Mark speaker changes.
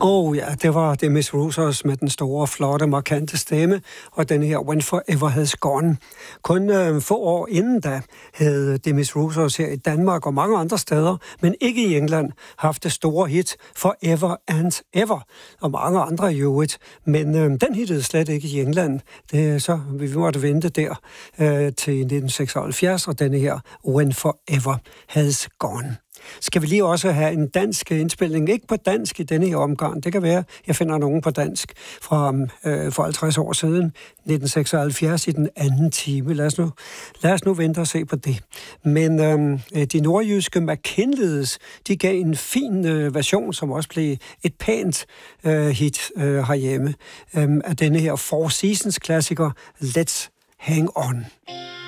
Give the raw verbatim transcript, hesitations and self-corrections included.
Speaker 1: Oh ja, det var Demis Roussos med den store, flotte, markante stemme, og den her When Forever Has Gone. Kun øh, få år inden da havde Demis Roussos her i Danmark og mange andre steder, men ikke i England, haft det store hit Forever and Ever, og mange andre i øvrigt. Men øh, den hittede slet ikke i England. Det, så vi måtte vente der øh, til nitten seksoghalvfjerds, og denne her When Forever Has Gone. Skal vi lige også have en dansk indspilning? Ikke på dansk i denne her omgang. Det kan være, jeg finder nogen på dansk fra øh, for halvtreds år siden, nitten seksoghalvfjerds, i den anden time. Lad os nu, lad os nu vente og se på det. Men øh, de nordjyske McKinleys, de gav en fin øh, version, som også blev et pænt øh, hit øh, herhjemme, øh, af denne her Four Seasons-klassiker Let's Hang On.